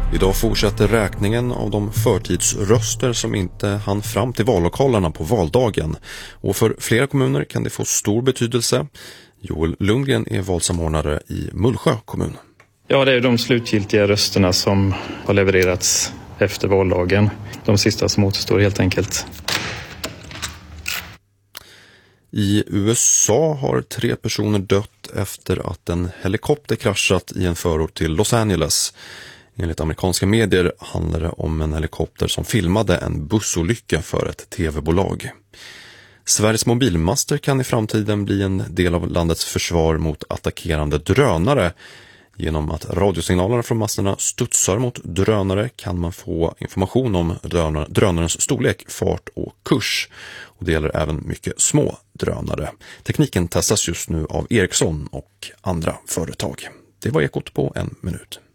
Idag fortsätter räkningen av de förtidsröster som inte hann fram till vallokalerna på valdagen. Och för flera kommuner kan det få stor betydelse. Joel Lundgren är valsamordnare i Mullsjö kommun. Ja, det är de slutgiltiga rösterna som har levererats efter valdagen. De sista som återstår helt enkelt. I USA har 3 personer dött efter att en helikopter kraschat i en förort till Los Angeles. Enligt amerikanska medier handlar det om en helikopter som filmade en bussolycka för ett tv-bolag. Sveriges mobilmaster kan i framtiden bli en del av landets försvar mot attackerande drönare. Genom att radiosignalerna från masterna studsar mot drönare kan man få information om drönarens storlek, fart och kurs. Och det gäller även mycket små drönare. Tekniken testas just nu av Ericsson och andra företag. Det var Ekot på 1 minut.